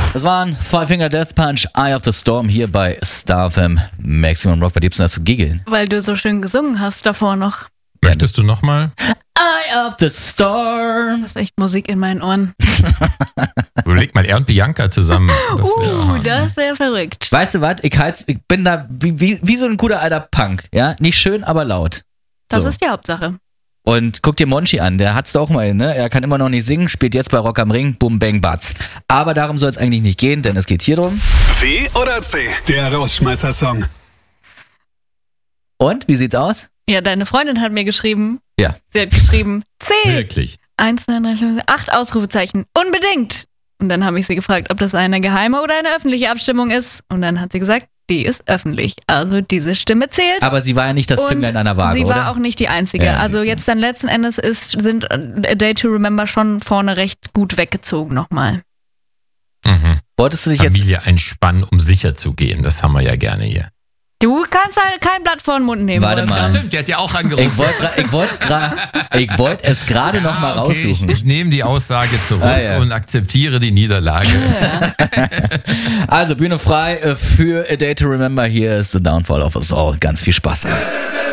Das waren Five Finger Death Punch, Eye of the Storm hier bei Star FM Maximum Rock. Was gibt's denn da zu giggeln? Weil du so schön gesungen hast davor noch. Möchtest du nochmal? Eye of the Storm. Das ist echt Musik in meinen Ohren. Überleg mal, er und Bianca zusammen. Das wäre verrückt. Weißt du was? Ich bin da wie so ein guter alter Punk. Ja, nicht schön, aber laut. Das So. ist die Hauptsache. Und guck dir Monchi an, der hat's doch mal, ne? Er kann immer noch nicht singen, spielt jetzt bei Rock am Ring, bum, bang, batz. Aber darum soll es eigentlich nicht gehen, denn es geht hier drum. W oder C? Der Rausschmeißer-Song. Und, wie sieht's aus? Ja, deine Freundin hat mir geschrieben. Ja. Sie hat geschrieben, C. Wirklich? 1, 2, 3, 4, 5, 8 Ausrufezeichen. Unbedingt. Und dann habe ich sie gefragt, ob das eine geheime oder eine öffentliche Abstimmung ist. Und dann hat sie gesagt, die ist öffentlich. Also diese Stimme zählt. Aber sie war ja nicht das Zünglein an der Waage, sie oder? war auch nicht die Einzige. Ja, also siehst du. jetzt dann letzten Endes sind A Day to Remember schon vorne recht gut weggezogen nochmal. Wolltest du dich jetzt... Familie einspannen, um sicher zu gehen. Das haben wir ja gerne hier. Du kannst halt kein Blatt vor den Mund nehmen. Warte Wolfgang. mal. Stimmt, der hat ja auch angerufen. Ich wollte es gerade noch mal Okay, raussuchen. ich nehme die Aussage zurück und akzeptiere die Niederlage. Also Bühne frei für A Day to Remember. Hier ist The Downfall of Us All. Ganz viel Spaß.